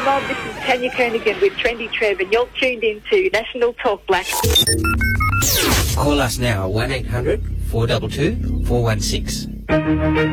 Bob. This is Tanya Kernigan with Trendy Trev, and you're tuned into National Talk Black. Call us now, 1800 422 416.